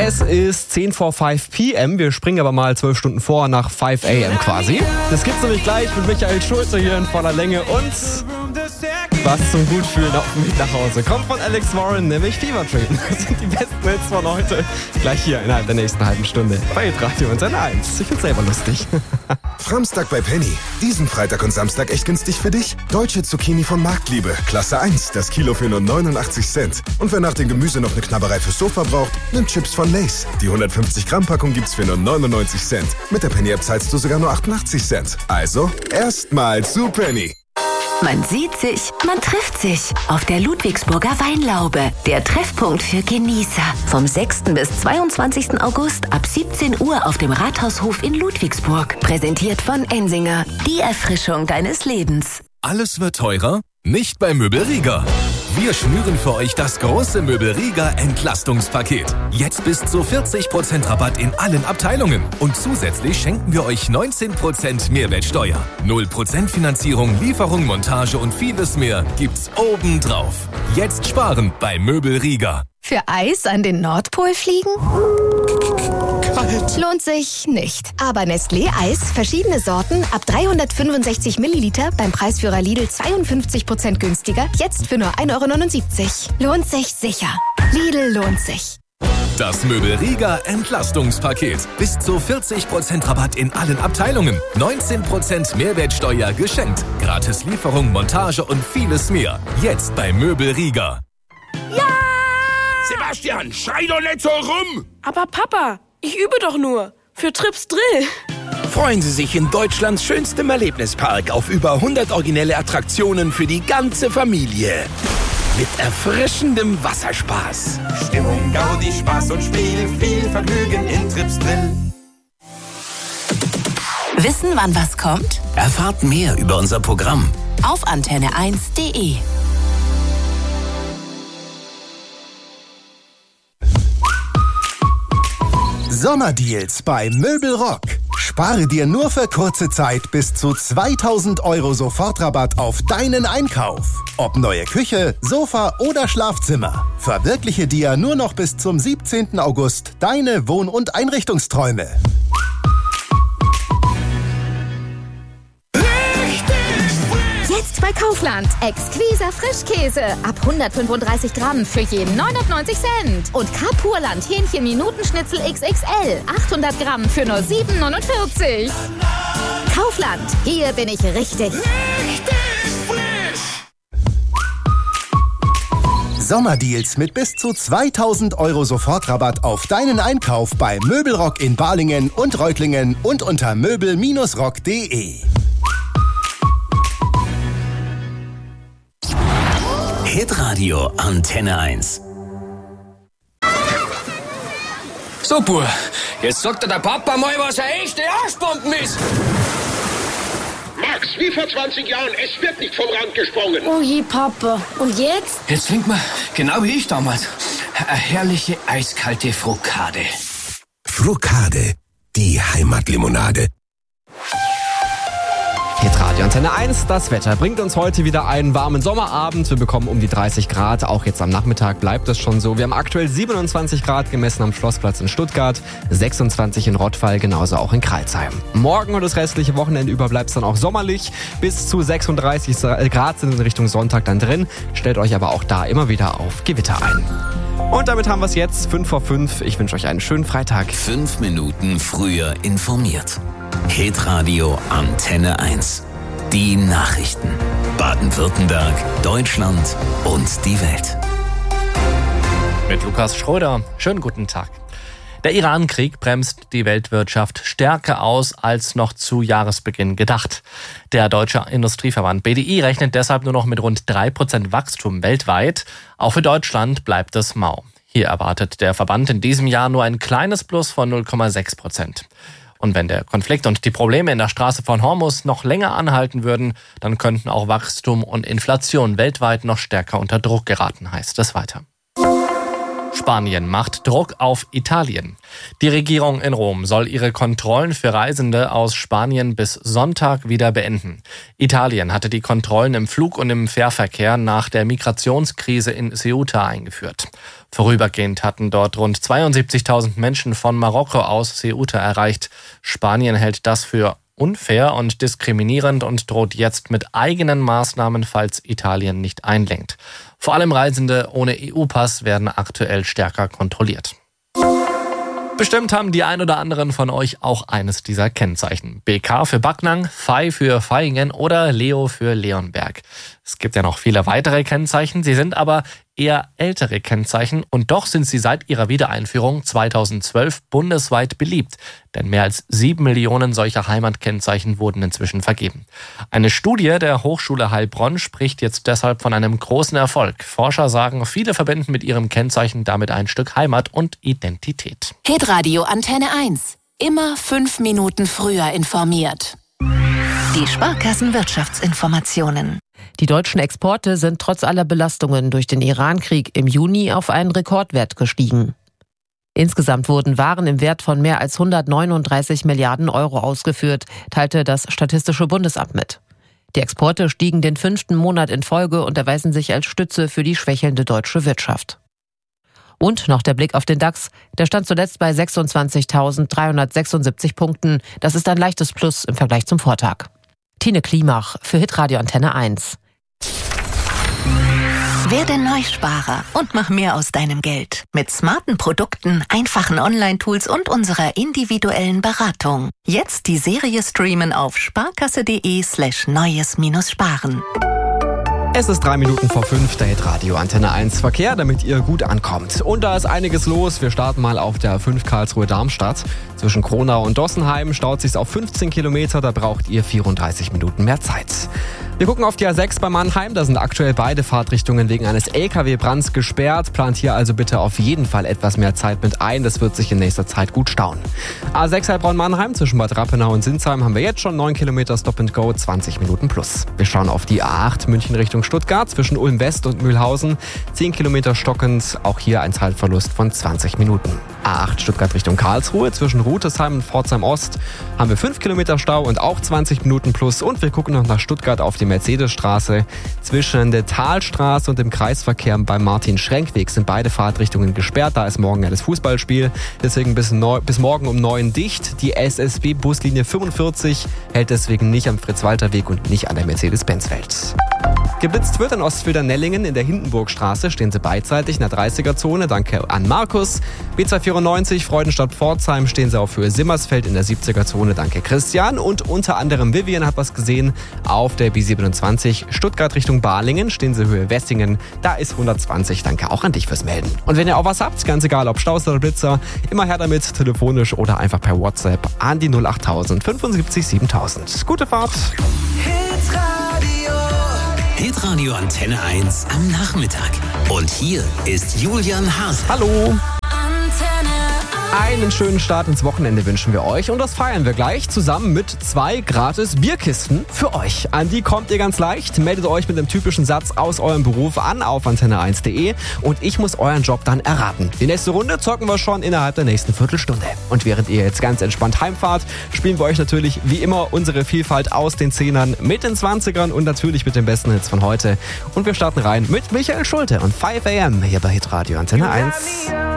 Es ist 10 vor 5 p.m. Wir springen aber mal 12 Stunden vor nach 5 a.m. quasi. Das gibt's nämlich gleich mit Michael Schulze hier in voller Länge und was zum Gutfühlen auf dem Weg nach Hause. Kommt von Alex Warren, nämlich Fever Train. Das sind die besten Hits von heute. Gleich hier innerhalb der nächsten halben Stunde. Bei Radio Antenne 1. Ich find's selber lustig. Framstag bei Penny. Diesen Freitag und Samstag echt günstig für dich. Deutsche Zucchini von Marktliebe. Klasse 1. Das Kilo für nur 89 Cent. Und wer nach dem Gemüse noch eine Knabberei fürs Sofa braucht, nimmt Chips von Lay's. Die 150 Gramm Packung gibt's für nur 99 Cent. Mit der Penny App zahlst du sogar nur 88 Cent. Also, erstmal zu Penny. Man sieht sich, man trifft sich auf der Ludwigsburger Weinlaube. Der Treffpunkt für Genießer. Vom 6. bis 22. August ab 17 Uhr auf dem Rathaushof in Ludwigsburg. Präsentiert von Ensinger. Die Erfrischung deines Lebens. Alles wird teurer? Nicht bei Möbel Rieger. Wir schnüren für euch das große Möbel Rieger Entlastungspaket. Jetzt bis zu 40% Rabatt in allen Abteilungen. Und zusätzlich schenken wir euch 19% Mehrwertsteuer. 0% Finanzierung, Lieferung, Montage und vieles mehr gibt's obendrauf. Jetzt sparen bei Möbel Rieger. Für Eis an den Nordpol fliegen? Kalt. Lohnt sich nicht. Aber Nestlé Eis, verschiedene Sorten, ab 365 Milliliter, beim Preisführer Lidl 52% günstiger, jetzt für nur 1,79 €. Lohnt sich sicher. Lidl lohnt sich. Das Möbel Rieger Entlastungspaket. Bis zu 40% Rabatt in allen Abteilungen. 19% Mehrwertsteuer geschenkt. Gratis Lieferung, Montage und vieles mehr. Jetzt bei Möbel Rieger. Ja! Sebastian, schrei doch nicht so rum! Aber Papa, ich übe doch nur. Für Trips Drill. Freuen Sie sich in Deutschlands schönstem Erlebnispark auf über 100 originelle Attraktionen für die ganze Familie. Mit erfrischendem Wasserspaß. Stimmung, Gaudi, Spaß und Spiel. Viel Vergnügen in Trips Drill. Wissen, wann was kommt? Erfahrt mehr über unser Programm Auf antenne1.de. Sommerdeals bei Möbelrock. Spare dir nur für kurze Zeit bis zu 2.000 € Sofortrabatt auf deinen Einkauf. Ob neue Küche, Sofa oder Schlafzimmer. Verwirkliche dir nur noch bis zum 17. August deine Wohn- und Einrichtungsträume. Jetzt bei Kaufland. Exquiser Frischkäse. Ab 135 Gramm für je 99 Cent. Und Kapurland Hähnchen-Minutenschnitzel XXL. 800 Gramm für nur 7,49 €. Kaufland. Hier bin ich richtig. Sommerdeals mit bis zu 2.000 € Sofortrabatt auf deinen Einkauf bei Möbelrock in Balingen und Reutlingen und unter möbel-rock.de. Hitradio Antenne 1. So, Bub, jetzt sagt dir der Papa mal, was eine echte Arschbomben ist. Max, wie vor 20 Jahren, es wird nicht vom Rand gesprungen. Oh je, Papa. Und jetzt? Jetzt trinkt man, genau wie ich damals, eine herrliche eiskalte Frukade. Frukade, die Heimatlimonade. Jetzt Radio Antenne 1, das Wetter bringt uns heute wieder einen warmen Sommerabend. Wir bekommen um die 30 Grad, auch jetzt am Nachmittag bleibt es schon so. Wir haben aktuell 27 Grad gemessen am Schlossplatz in Stuttgart, 26 in Rottweil, genauso auch in Crailsheim. Morgen und das restliche Wochenende über bleibt es dann auch sommerlich. Bis zu 36 Grad sind in Richtung Sonntag dann drin. Stellt euch aber auch da immer wieder auf Gewitter ein. Und damit haben wir es jetzt, 5 vor 5. Ich wünsche euch einen schönen Freitag. 5 Minuten früher informiert. Hitradio Antenne 1. Die Nachrichten. Baden-Württemberg, Deutschland und die Welt. Mit Lukas Schröder. Schönen guten Tag. Der Iran-Krieg bremst die Weltwirtschaft stärker aus als noch zu Jahresbeginn gedacht. Der Deutsche Industrieverband BDI rechnet deshalb nur noch mit rund 3% Wachstum weltweit. Auch für Deutschland bleibt es mau. Hier erwartet der Verband in diesem Jahr nur ein kleines Plus von 0,6%. Und wenn der Konflikt und die Probleme in der Straße von Hormuz noch länger anhalten würden, dann könnten auch Wachstum und Inflation weltweit noch stärker unter Druck geraten, heißt es weiter. Spanien macht Druck auf Italien. Die Regierung in Rom soll ihre Kontrollen für Reisende aus Spanien bis Sonntag wieder beenden. Italien hatte die Kontrollen im Flug- und im Fährverkehr nach der Migrationskrise in Ceuta eingeführt. Vorübergehend hatten dort rund 72.000 Menschen von Marokko aus Ceuta erreicht. Spanien hält das für unfair und diskriminierend und droht jetzt mit eigenen Maßnahmen, falls Italien nicht einlenkt. Vor allem Reisende ohne EU-Pass werden aktuell stärker kontrolliert. Bestimmt haben die ein oder anderen von euch auch eines dieser Kennzeichen. BK für Backnang, Fei für Vaihingen oder Leo für Leonberg. Es gibt ja noch viele weitere Kennzeichen, sie sind aber eher ältere Kennzeichen und doch sind sie seit ihrer Wiedereinführung 2012 bundesweit beliebt. Denn mehr als 7 Millionen solcher Heimatkennzeichen wurden inzwischen vergeben. Eine Studie der Hochschule Heilbronn spricht jetzt deshalb von einem großen Erfolg. Forscher sagen, viele verbinden mit ihrem Kennzeichen damit ein Stück Heimat und Identität. Hitradio Antenne 1. Immer 5 Minuten früher informiert. Die Sparkassenwirtschaftsinformationen. Die deutschen Exporte sind trotz aller Belastungen durch den Iran-Krieg im Juni auf einen Rekordwert gestiegen. Insgesamt wurden Waren im Wert von mehr als 139 Milliarden Euro ausgeführt, teilte das Statistische Bundesamt mit. Die Exporte stiegen den 5. Monat in Folge und erweisen sich als Stütze für die schwächelnde deutsche Wirtschaft. Und noch der Blick auf den DAX. Der stand zuletzt bei 26.376 Punkten. Das ist ein leichtes Plus im Vergleich zum Vortag. Tine Klimach für Hitradio Antenne 1. Werde Neusparer und mach mehr aus deinem Geld. Mit smarten Produkten, einfachen Online-Tools und unserer individuellen Beratung. Jetzt die Serie streamen auf sparkasse.de/neues-sparen. Es ist 3 Minuten vor 5, der Hitradio Antenne 1 Verkehr, damit ihr gut ankommt. Und da ist einiges los. Wir starten mal auf der 5 Karlsruhe-Darmstadt. Zwischen Kronau und Dossenheim staut sich's auf 15 Kilometer, da braucht ihr 34 Minuten mehr Zeit. Wir gucken auf die A6 bei Mannheim, da sind aktuell beide Fahrtrichtungen wegen eines LKW-Brands gesperrt. Plant hier also bitte auf jeden Fall etwas mehr Zeit mit ein, das wird sich in nächster Zeit gut stauen. A6 Heilbronn-Mannheim zwischen Bad Rappenau und Sinsheim haben wir jetzt schon 9 Kilometer Stop and Go, 20 Minuten plus. Wir schauen auf die A8 München Richtung Stuttgart zwischen Ulm West und Mühlhausen, 10 Kilometer stockend, auch hier ein Zeitverlust von 20 Minuten. A8 Stuttgart Richtung Karlsruhe zwischen Rutesheim und Pforzheim Ost haben wir 5 Kilometer Stau und auch 20 Minuten plus. Und wir gucken noch nach Stuttgart auf die Mercedesstraße. Zwischen der Talstraße und dem Kreisverkehr beim Martin-Schrenk-Weg sind beide Fahrtrichtungen gesperrt. Da ist morgen ja das Fußballspiel, deswegen bis morgen um 9 dicht. Die SSB-Buslinie 45 hält deswegen nicht am Fritz-Walter-Weg und nicht an der Mercedes-Benz-Welt. Geblitzt wird in Ostfildern-Nellingen in der Hindenburgstraße, stehen sie beidseitig in der 30er-Zone, danke an Markus. B294 Freudenstadt-Pforzheim stehen sie auf Höhe Simmersfeld in der 70er-Zone, danke Christian. Und unter anderem Vivian hat was gesehen auf der B27 Stuttgart Richtung Balingen, stehen sie Höhe Wessingen, da ist 120, danke auch an dich fürs Melden. Und wenn ihr auch was habt, ganz egal ob Staus oder Blitzer, immer her damit, telefonisch oder einfach per WhatsApp an die 08000 75 7000. Gute Fahrt! Hitradio Antenne 1 am Nachmittag. Und hier ist Julian Hase. Hallo! Einen schönen Start ins Wochenende wünschen wir euch und das feiern wir gleich zusammen mit 2 gratis Bierkisten für euch. An die kommt ihr ganz leicht, meldet euch mit dem typischen Satz aus eurem Beruf an auf antenne1.de und ich muss euren Job dann erraten. Die nächste Runde zocken wir schon innerhalb der nächsten Viertelstunde. Und während ihr jetzt ganz entspannt heimfahrt, spielen wir euch natürlich wie immer unsere Vielfalt aus den 10ern mit den 20ern und natürlich mit den besten Hits von heute. Und wir starten rein mit Michael Schulte und 5 AM hier bei Hitradio Antenne 1.